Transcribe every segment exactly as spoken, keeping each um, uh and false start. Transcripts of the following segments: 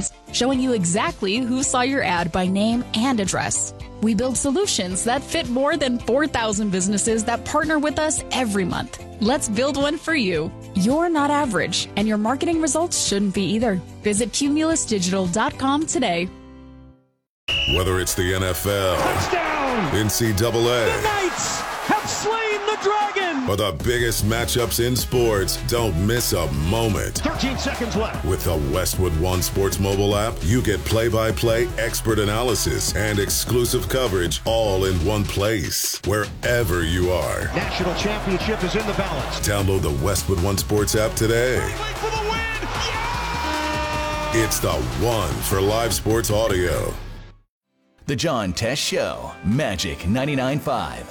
Jobs, showing you exactly who saw your ad by name and address. We build solutions that fit more than four thousand businesses that partner with us every month. Let's build one for you. You're not average, and your marketing results shouldn't be either. Visit cumulus digital dot com today. Whether it's the N F L, touchdown, N C double A, the Knights have slain the dragon, or the biggest matchups in sports, don't miss a moment. thirteen seconds left. With the Westwood One Sports mobile app, you get play-by-play expert analysis and exclusive coverage all in one place, wherever you are. National championship is in the balance. Download the Westwood One Sports app today. For the win. Yeah! It's the one for live sports audio. The John Tesh Show, Magic ninety-nine point five.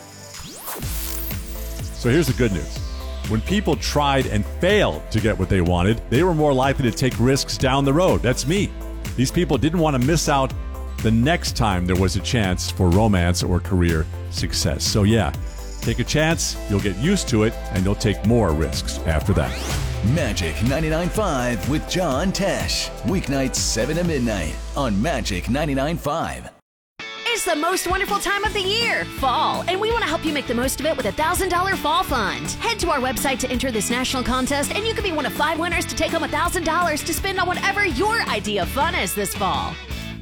So here's the good news. When people tried and failed to get what they wanted, they were more likely to take risks down the road. That's me. These people didn't want to miss out the next time there was a chance for romance or career success. So yeah, take a chance, you'll get used to it, and you'll take more risks after that. Magic ninety-nine point five with John Tesh. Weeknights seven to midnight on Magic ninety-nine point five. It's the most wonderful time of the year, fall, and we want to help you make the most of it with a one thousand dollars Fall Fund. Head to our website to enter this national contest, and you could be one of five winners to take home one thousand dollars to spend on whatever your idea of fun is this fall.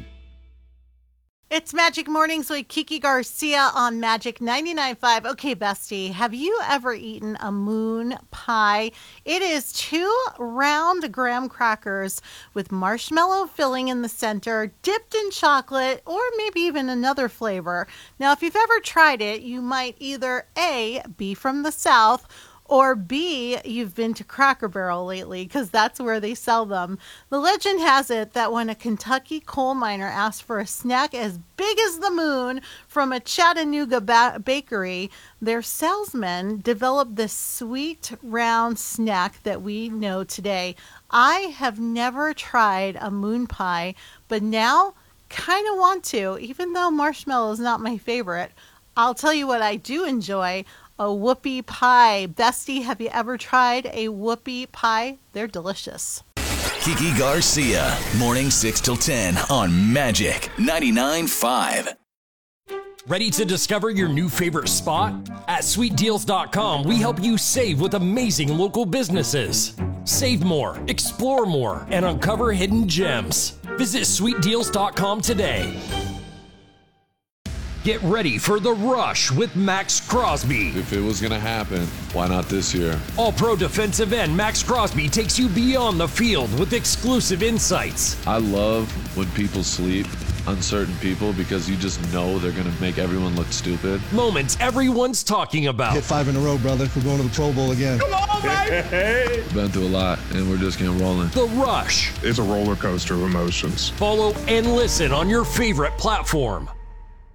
It's Magic Mornings with Kiki Garcia on Magic ninety-nine point five. Okay, bestie, have you ever eaten a moon pie? It is two round graham crackers with marshmallow filling in the center, dipped in chocolate, or maybe even another flavor. Now, if you've ever tried it, you might either A, be from the South, or B, you've been to Cracker Barrel lately, because that's where they sell them. The legend has it that when a Kentucky coal miner asked for a snack as big as the moon from a Chattanooga ba- bakery, their salesman developed this sweet, round snack that we know today. I have never tried a moon pie, but now kind of want to, even though marshmallow is not my favorite. I'll tell you what I do enjoy. A whoopie pie. Bestie, have you ever tried a whoopie pie? They're delicious. Kiki Garcia, morning six till ten on Magic ninety-nine point five. Ready to discover your new favorite spot? At sweet deals dot com, we help you save with amazing local businesses. Save more, explore more, and uncover hidden gems. Visit sweet deals dot com today. Get ready for the rush with Max Crosby. If it was going to happen, why not this year? All-pro defensive end Max Crosby takes you beyond the field with exclusive insights. I love when people sleep, uncertain people, because you just know they're going to make everyone look stupid. Moments everyone's talking about. Hit five in a row, brother. We're going to the Pro Bowl again. Come on, baby! We've been through a lot, and we're just getting rolling. The Rush. It's a roller coaster of emotions. Follow and listen on your favorite platform.